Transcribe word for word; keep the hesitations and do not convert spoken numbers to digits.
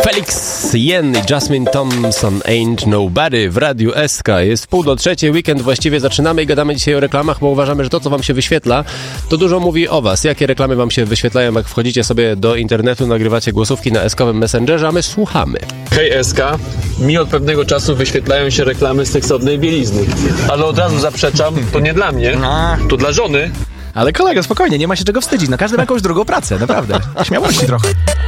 Felix Jen i Jasmine Thompson, Ain't Nobody w Radiu S K. Jest pół do trzeciej, weekend właściwie zaczynamy i gadamy dzisiaj o reklamach, bo uważamy, że to, co wam się wyświetla, to dużo mówi o was. Jakie reklamy wam się wyświetlają, jak wchodzicie sobie do internetu, nagrywacie głosówki na S-kowym Messengerze, a my słuchamy. Hej S K, mi od pewnego czasu wyświetlają się reklamy seksownej bielizny. Ale od razu zaprzeczam, to nie dla mnie, to dla żony. Ale kolego, spokojnie, nie ma się czego wstydzić. No każdy ma jakąś drugą pracę, naprawdę. Śmiałości trochę.